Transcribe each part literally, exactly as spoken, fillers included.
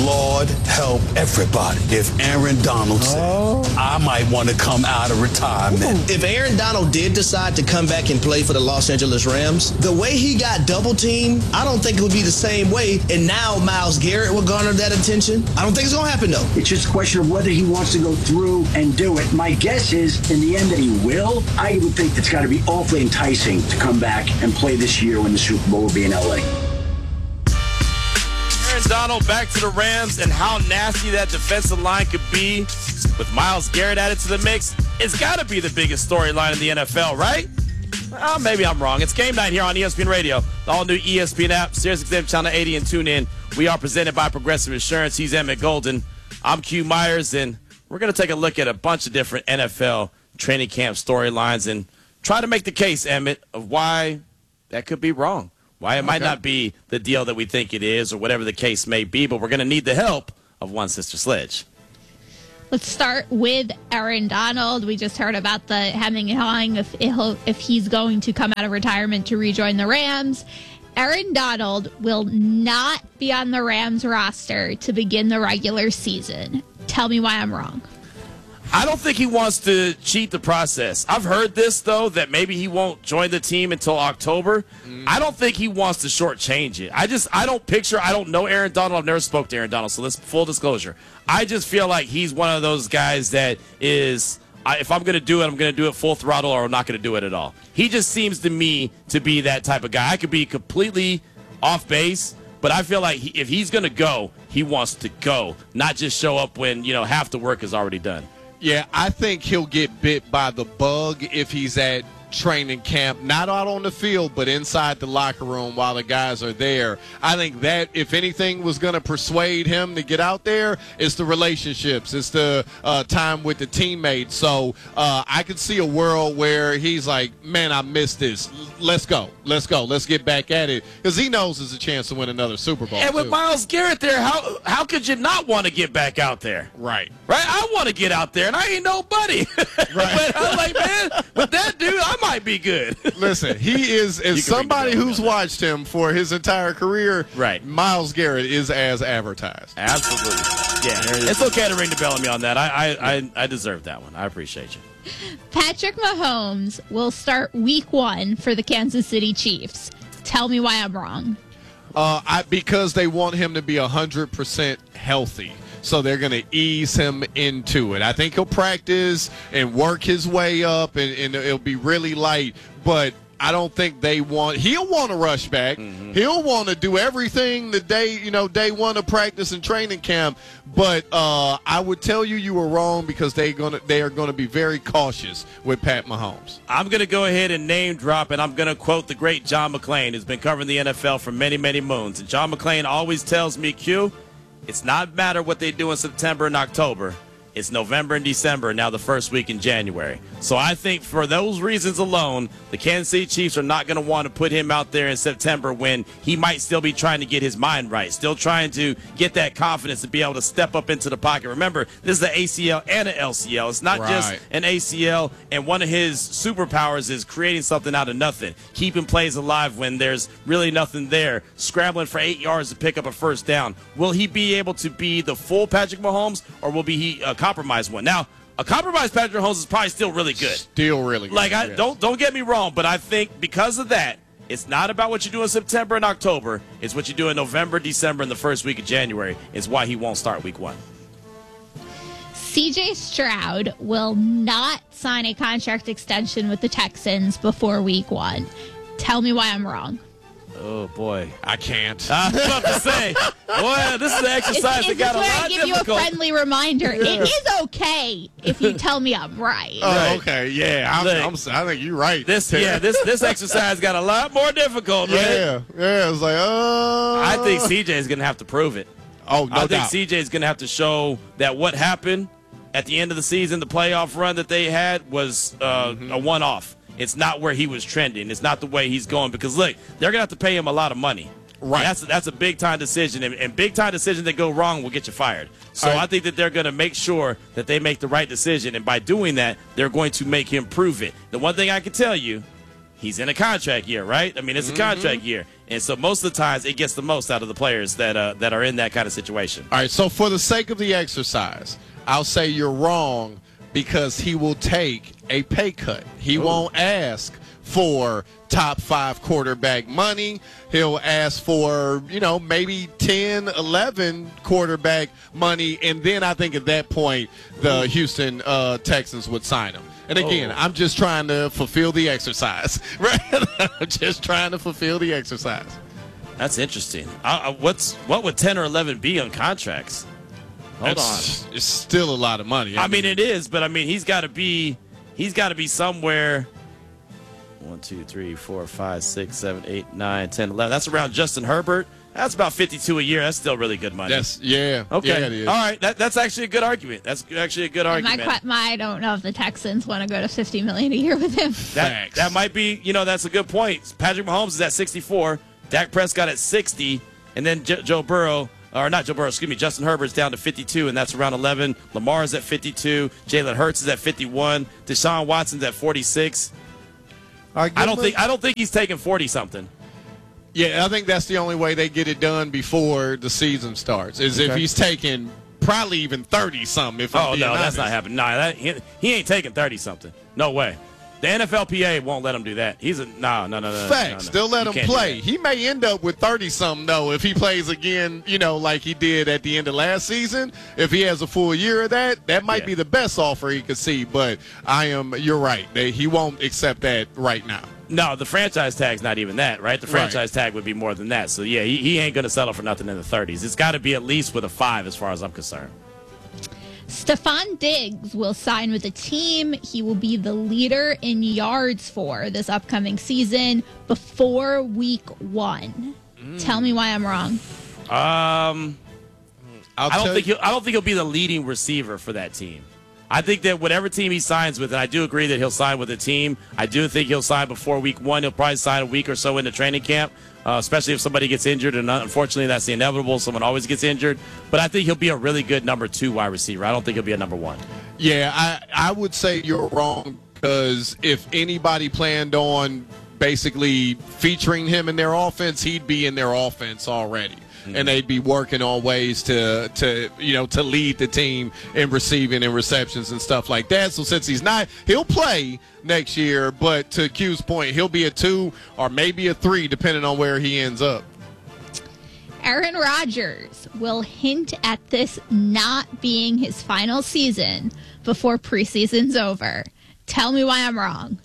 Lord help everybody if Aaron Donald said, oh. I might want to come out of retirement. Ooh. If Aaron Donald did decide to come back and play for the Los Angeles Rams, the way he got double teamed, I don't think it would be the same way. And now Myles Garrett will garner that attention. I don't think it's going to happen, though. It's just a question of whether he wants to go through and do it. My guess is, in the end, that he will. I would think it's got to be awfully enticing to come back and play this year when the Super Bowl will be in L A. Aaron Donald back to the Rams, and how nasty that defensive line could be with Myles Garrett added to the mix. It's got to be the biggest storyline in the N F L, right? Well, maybe I'm wrong. It's game night here on E S P N Radio, the all-new E S P N app, SiriusXM Channel eighty, and tune in. We are presented by Progressive Insurance. He's Emmett Golden. I'm Q Myers, and we're going to take a look at a bunch of different N F L training camp storylines and try to make the case, Emmett, of why that could be wrong. Why it might okay. not be the deal that we think it is, or whatever the case may be, but we're going to need the help of one Sister Sledge. Let's start with Aaron Donald. We just heard about the hemming and hawing if if he's going to come out of retirement to rejoin the Rams. Aaron Donald will not be on the Rams roster to begin the regular season. Tell me why I'm wrong. I don't think he wants to cheat the process. I've heard this, though, that maybe he won't join the team until October. Mm. I don't think he wants to shortchange it. I just, I don't picture, I don't know Aaron Donald. I've never spoke to Aaron Donald, so let's full disclosure. I just feel like he's one of those guys that is, I, if I'm going to do it, I'm going to do it full throttle, or I'm not going to do it at all. He just seems to me to be that type of guy. I could be completely off base, but I feel like he, if he's going to go, he wants to go, not just show up when, you know, half the work is already done. Yeah, I think he'll get bit by the bug if he's at training camp, not out on the field, but inside the locker room while the guys are there. I think that, if anything was going to persuade him to get out there, it's the relationships. It's the uh, time with the teammates. So uh, I could see a world where he's like, man, I missed this. Let's go. Let's go. Let's get back at it. Because he knows there's a chance to win another Super Bowl. And with too. Myles Garrett there, how how could you not want to get back out there? Right. Right? I want to get out there, and I ain't nobody. Right. But I'm like, man, with that dude, I might be good. Listen, he is, as somebody who's watched him for his entire career, right. Myles Garrett is as advertised. Absolutely. Yeah, it's okay to ring the bell on me on that. I, I, I, I deserve that one. I appreciate you. Patrick Mahomes will start week one for the Kansas City Chiefs. Tell me why I'm wrong. Uh, I, because they want him to be one hundred percent healthy. So they're going to ease him into it. I think he'll practice and work his way up, and, and it'll be really light. But I don't think they want – he'll want to rush back. Mm-hmm. He'll want to do everything the day, you know, day one of practice and training camp. But uh, I would tell you you were wrong, because they gonna they are going to be very cautious with Pat Mahomes. I'm going to go ahead and name drop, and I'm going to quote the great John McClain, who's been covering the N F L for many, many moons. And John McClain always tells me, Q, it's not matter what they do in September and October. It's November and December, now the first week in January. So I think for those reasons alone, the Kansas City Chiefs are not going to want to put him out there in September when he might still be trying to get his mind right, still trying to get that confidence to be able to step up into the pocket. Remember, this is an A C L and an L C L. It's not right. just an A C L, and one of his superpowers is creating something out of nothing, keeping plays alive when there's really nothing there, scrambling for eight yards to pick up a first down. Will he be able to be the full Patrick Mahomes, or will be he a compromised one? Now, a compromised Patrick Mahomes is probably still really good. Still really good. Like, I, yes. don't don't get me wrong, but I think because of that, it's not about what you do in September and October. It's what you do in November, December, and the first week of January is why he won't start week one. C J Stroud will not sign a contract extension with the Texans before week one. Tell me why I'm wrong. Oh, boy. I can't. I was about to say, boy, this is an exercise that got a lot difficult. I give you a friendly reminder. Yeah. It is okay if you tell me I'm right. Oh, right. Okay. Yeah. I'm, I'm, I think you're right. This, yeah, this this exercise got a lot more difficult, right? Yeah. Yeah. It's like, oh. Uh... I think C J is going to have to prove it. Oh, no I think doubt. C J is going to have to show that what happened at the end of the season, the playoff run that they had, was uh, mm-hmm. a one-off. It's not where he was trending. It's not the way he's going. Because, look, they're going to have to pay him a lot of money. Right. That's, that's a big-time decision. And, and big-time decisions that go wrong will get you fired. So right. I think that they're going to make sure that they make the right decision. And by doing that, they're going to make him prove it. The one thing I can tell you, he's in a contract year, right? I mean, it's a Mm-hmm. contract year. And so most of the times it gets the most out of the players that uh, that are in that kind of situation. All right, so for the sake of the exercise, I'll say you're wrong because he will take a pay cut. He Ooh. won't ask for top five quarterback money. He'll ask for, you know, maybe ten, eleven quarterback money. And then I think at that point, the Houston uh, Texans would sign him. And again, Oh. I'm just trying to fulfill the exercise, right? I'm just trying to fulfill the exercise. That's interesting. Uh, uh, what's what would ten or eleven be on contracts? Hold It's, on. it's still a lot of money. I mean, it is, but I mean, he's got to be he's got to be somewhere. One, two, three, four, five, six, seven, eight, nine, ten, eleven. That's around Justin Herbert. That's about fifty-two a year. That's still really good money. That's yeah. Okay. Yeah, it is. All right. That, that's actually a good argument. That's actually a good My, argument. que- my, I don't know if the Texans want to go to fifty million dollars a year with him. That, Facts. that might be, you know, that's a good point. Patrick Mahomes is at sixty-four, Dak Prescott at sixty, and then J- Joe Burrow, or not Joe Burrow, excuse me, Justin Herbert's down to fifty-two, and that's around eleven. Lamar's at fifty-two. Jalen Hurts is at fifty-one. Deshaun Watson's at forty-six. I don't think I don't think he's taking forty something. Yeah, I think that's the only way they get it done before the season starts. Is if Okay. he's taking probably even thirty something. If I'm Oh being no, that's honest. not happening. Nah, that he, he ain't taking thirty something. No way. The N F L P A won't let him do that. He's a no, no, no, no. Facts. No, no. They'll let You him can't do play. that. He may end up with thirty something though if he plays again. You know, like he did at the end of last season. If he has a full year of that, that might Yeah. be the best offer he could see. But I am. You're right. They, he won't accept that right now. No, the franchise tag's not even that, right? The Right. franchise tag would be more than that. So yeah, he, he ain't gonna settle for nothing in the thirties. It's got to be at least with a five, as far as I'm concerned. Stephon Diggs will sign with the team. He will be the leader in yards for this upcoming season before week one. Tell me why I'm wrong. Um, I'll I don't tell think you- he'll, I don't think he'll be the leading receiver for that team. I think that whatever team he signs with, and I do agree that he'll sign with a team. I do think he'll sign before week one. He'll probably sign a week or so into training camp, uh, especially if somebody gets injured. And unfortunately, that's the inevitable. Someone always gets injured. But I think he'll be a really good number two wide receiver. I don't think he'll be a number one. Yeah, I, I would say you're wrong because if anybody planned on basically featuring him in their offense, he'd be in their offense already. And they'd be working on ways to, to, you know, to lead the team in receiving and receptions and stuff like that. So since he's not, he'll play next year, but to Q's point, he'll be a two or maybe a three, depending on where he ends up. Aaron Rodgers will hint at this not being his final season before preseason's over. Tell me why I'm wrong.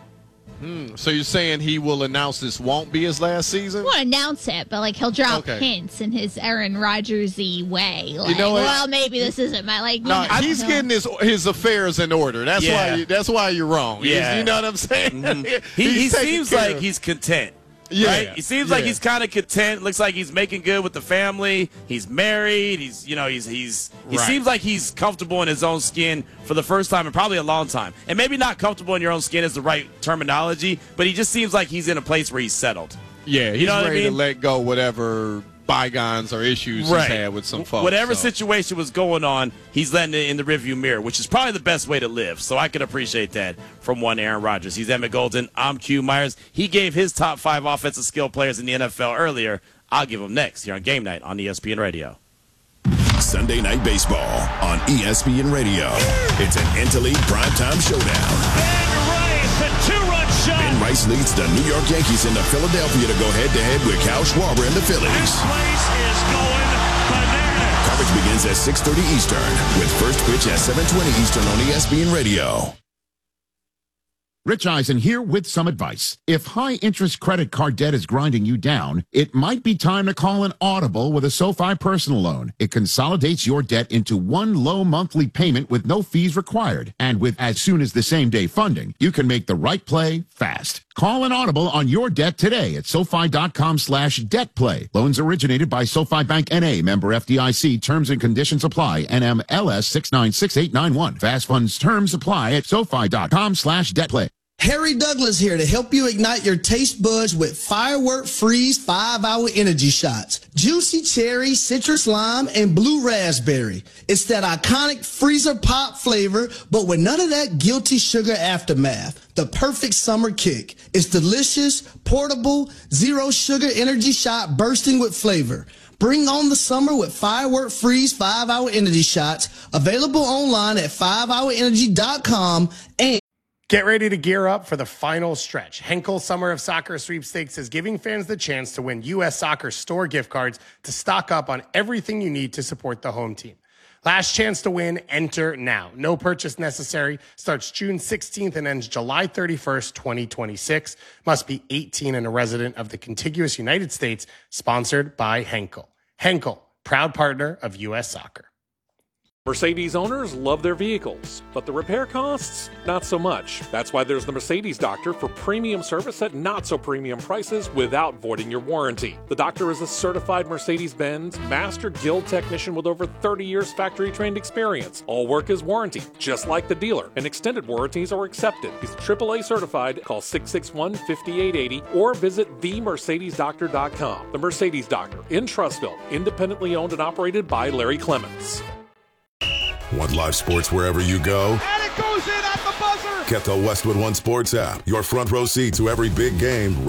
So you're saying he will announce this won't be his last season? I won't announce it, but like he'll drop Okay. hints in his Aaron Rodgers-y way. Like, know what? well, maybe this isn't my like. No, you know, he's no. getting his his affairs in order. That's Yeah. why. You, that's why you're wrong. He's- Yeah. you know what I'm saying. He, he He's taking seems care like of- he's content. Yeah, Right? He seems like yeah. he's kind of content. Looks like he's making good with the family. He's married. He's, you know, he's he's he Right. seems like he's comfortable in his own skin for the first time in probably a long time. And maybe not comfortable in your own skin is the right terminology, but he just seems like he's in a place where he's settled. Yeah, he's You know what I ready mean? to let go whatever bygones or issues he's had with some folks. Whatever so. situation was going on, he's letting it in the rearview mirror, which is probably the best way to live. So I can appreciate that from one Aaron Rodgers. He's Emmett Golden. I'm Q Myers. He gave his top five offensive skill players in the N F L earlier. I'll give them next here on Game Night on E S P N Radio. Sunday Night Baseball on E S P N Radio. It's an interleague primetime showdown. Ben Rice, a two-run shot. Ben Rice leads the New York Yankees into Philadelphia to go head-to-head with Kyle Schwarber and the This Phillies. place is going bananas. Coverage begins at six thirty Eastern with first pitch at seven twenty Eastern on E S P N Radio. Rich Eisen here with some advice. If high-interest credit card debt is grinding you down, it might be time to call an audible with a SoFi personal loan. It consolidates your debt into one low monthly payment with no fees required. And with as soon as the same-day funding, you can make the right play fast. Call an audible on your debt today at SoFi.com slash debt play. Loans originated by SoFi Bank N A, member F D I C. Terms and conditions apply. N M L S six nine six eight nine one. Fast funds terms apply at SoFi.com slash debt play. Harry Douglas here to help you ignite your taste buds with Firework Freeze five hour Energy Shots. Juicy cherry, citrus lime, and blue raspberry. It's that iconic freezer pop flavor, but with none of that guilty sugar aftermath. The perfect summer kick. It's delicious, portable, zero sugar energy shot bursting with flavor. Bring on the summer with Firework Freeze five hour Energy Shots. Available online at five hour energy dot com and Get ready to gear up for the final stretch. Henkel Summer of Soccer Sweepstakes is giving fans the chance to win U S Soccer store gift cards to stock up on everything you need to support the home team. Last chance to win, enter now. No purchase necessary. Starts June sixteenth and ends July thirty-first, twenty twenty-six. Must be eighteen and a resident of the contiguous United States. Sponsored by Henkel. Henkel, proud partner of U S Soccer. Mercedes owners love their vehicles, but the repair costs, not so much. That's why there's the Mercedes Doctor for premium service at not so premium prices without voiding your warranty. The Doctor is a certified Mercedes-Benz Master Guild technician with over thirty years factory-trained experience. All work is warranty, just like the dealer, and extended warranties are accepted. He's triple A certified. Call six six one, five eight eight zero or visit the mercedes doctor dot com. The Mercedes Doctor in Trussville, independently owned and operated by Larry Clements. Want live sports wherever you go? And it goes in at the buzzer. Get the Westwood One Sports app. Your front row seat to every big game